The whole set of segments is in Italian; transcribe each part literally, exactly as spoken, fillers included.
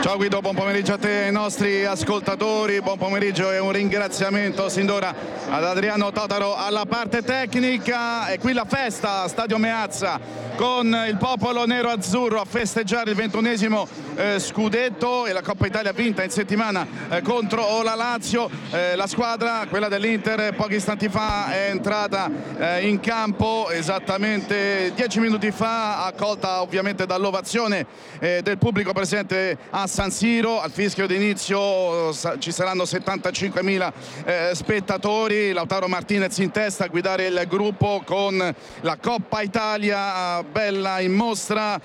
Ciao Guido, buon pomeriggio a te e ai nostri ascoltatori, buon pomeriggio e un ringraziamento sin d'ora ad Adriano Totaro alla parte tecnica. E qui la festa, Stadio Meazza, con il popolo nero-azzurro a festeggiare il ventunesimo eh, scudetto e la Coppa Italia vinta in settimana eh, contro la Lazio. Eh, la squadra, quella dell'Inter, pochi istanti fa è entrata eh, in campo esattamente dieci minuti fa, accolta ovviamente dall'ovazione eh, del pubblico presente a San Siro. Al fischio d'inizio ci saranno settantacinquemila eh, spettatori. Lautaro Martinez in testa a guidare il gruppo con la Coppa Italia bella in mostra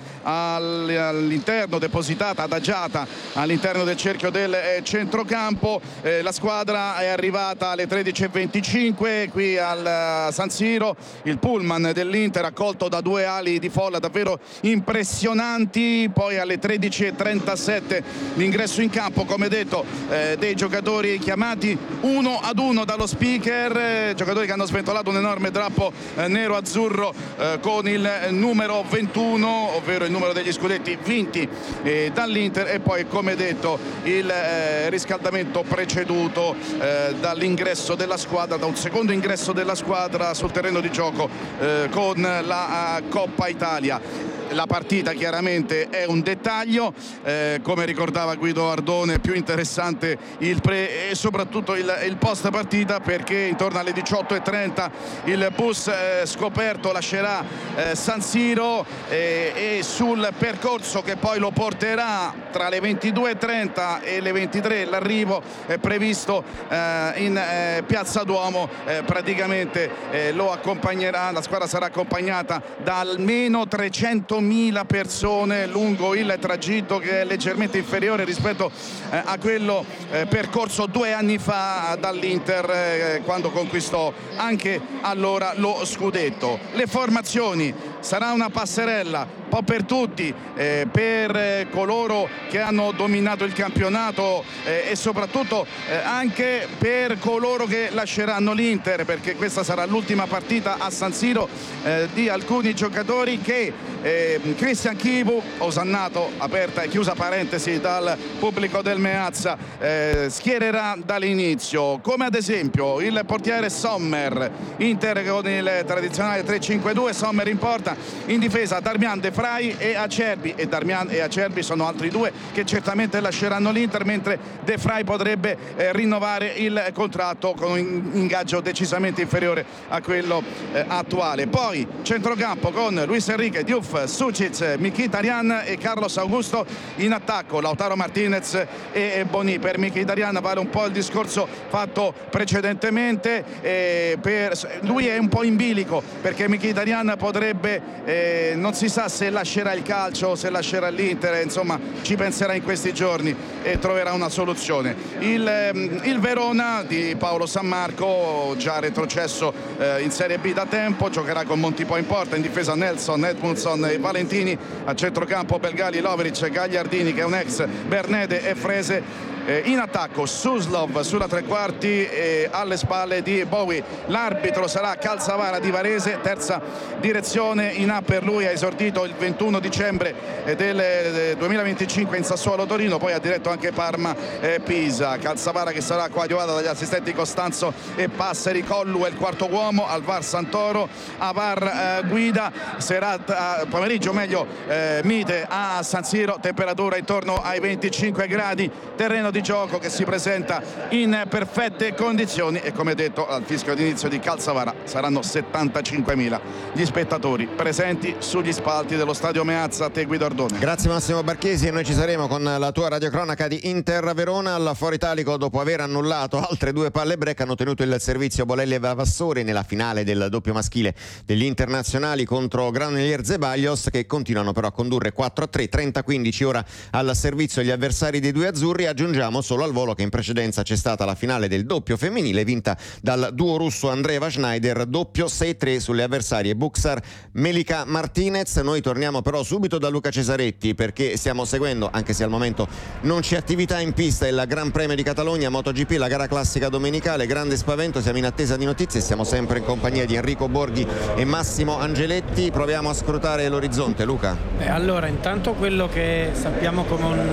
all'interno, depositata, adagiata all'interno del cerchio del centrocampo. Eh, la squadra è arrivata alle tredici e venticinque qui al San Siro. Il pullman dell'Inter accolto da due ali di folla davvero impressionanti. Poi alle tredici e trentasette l'ingresso in campo, come detto, eh, dei giocatori chiamati uno ad uno dallo speaker, eh, giocatori che hanno sventolato un enorme drappo eh, nero-azzurro eh, con il numero ventuno, ovvero il numero degli scudetti vinti eh, dall'Inter, e poi, come detto, il eh, riscaldamento preceduto eh, dall'ingresso della squadra, da un secondo ingresso della squadra sul terreno di gioco eh, con la uh, Coppa Italia. La partita chiaramente è un dettaglio, eh, come ricordava Guido Ardone, più interessante il pre e soprattutto il, il post partita, perché intorno alle diciotto e trenta il bus eh, scoperto lascerà eh, San Siro eh, e sul percorso che poi lo porterà tra le ventidue e trenta e le ventitré l'arrivo è previsto eh, in eh, Piazza Duomo. Eh, praticamente eh, lo accompagnerà, la squadra sarà accompagnata da almeno trecentomila persone lungo il tragitto, che è leggermente inferiore rispetto eh, a quello eh, percorso due anni fa dall'Inter eh, quando conquistò anche allora lo scudetto. Le formazioni: sarà una passerella un po' per tutti, eh, per eh, coloro che hanno dominato il campionato eh, e soprattutto eh, anche per coloro che lasceranno l'Inter, perché questa sarà l'ultima partita a San Siro eh, di alcuni giocatori che eh, Christian Chivu, osannato, aperta e chiusa parentesi, dal pubblico del Meazza, eh, schiererà dall'inizio, come ad esempio il portiere Sommer. Inter con il tradizionale tre cinque due, Sommer in porta, in difesa Darmian, De Vrij e Acerbi, e Darmian e Acerbi sono altri due che certamente lasceranno l'Inter, mentre De Vrij potrebbe eh, rinnovare il contratto con un ingaggio decisamente inferiore a quello eh, attuale. Poi centrocampo con Luis Enrique, Diouf, Sucic, Mkhitaryan e Carlos Augusto. In attacco Lautaro Martinez e Boni. Per Mkhitaryan vale un po' il discorso fatto precedentemente, eh, per, lui è un po' in bilico, perché Mkhitaryan potrebbe eh, non si sa se lascerà il calcio, se lascerà l'Inter, insomma ci penserà in questi giorni e troverà una soluzione. Il, ehm, il Verona di Paolo San Marco, già retrocesso eh, in Serie B da tempo, giocherà con Montipò in porta, in difesa Nelson, Edmundson e Valentini, a centrocampo Belgali, Lovric, Gagliardini che è un ex, Bernede e Frese. Eh, in attacco Suslov sulla tre quarti e alle spalle di Bowie. L'arbitro sarà Calzavara di Varese, terza direzione in A per lui, ha esordito il ventuno dicembre del duemilaventicinque in Sassuolo Torino, poi ha diretto anche Parma e Pisa. Calzavara che sarà coadiuvata dagli assistenti Costanzo e Passeri. Collu è il quarto uomo, al V A R Santoro, a V A R eh, guida. Serata, pomeriggio meglio, eh, mite a San Siro, temperatura intorno ai venticinque gradi, terreno di gioco che si presenta in perfette condizioni e, come detto, al fischio d'inizio di Calzavara saranno settantacinquemila gli spettatori presenti sugli spalti dello Stadio Meazza. A te Guido Ardone. Grazie Massimo Barchesi, e noi ci saremo con la tua radiocronaca di Inter Verona. Al Foro Italico, dopo aver annullato altre due palle break, hanno tenuto il servizio Bolelli e Vavassori nella finale del doppio maschile degli internazionali contro Granollers Zeballos, che continuano però a condurre quattro a tre, trenta quindici ora al servizio gli avversari dei due azzurri. Aggiungiamo solo al volo che in precedenza c'è stata la finale del doppio femminile vinta dal duo russo Andreeva Schneider, doppio sei tre sulle avversarie Buxar Melika Martinez. Noi torniamo però subito da Luca Cesaretti, perché stiamo seguendo, anche se al momento non c'è attività in pista, il Gran Premio di Catalogna MotoGP, la gara classica domenicale. Grande spavento, siamo in attesa di notizie, siamo sempre in compagnia di Enrico Borghi e Massimo Angeletti. Proviamo a scrutare l'orizzonte, Luca. Eh, allora intanto quello che sappiamo come un